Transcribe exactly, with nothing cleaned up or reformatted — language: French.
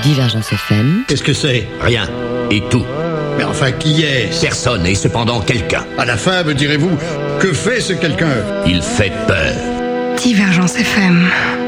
Divergence F M. Qu'est-ce que c'est? Rien. Et tout. Mais enfin, qui est? Personne et cependant quelqu'un. À la fin, me direz-vous, que fait ce quelqu'un? Il fait peur. Divergence F M.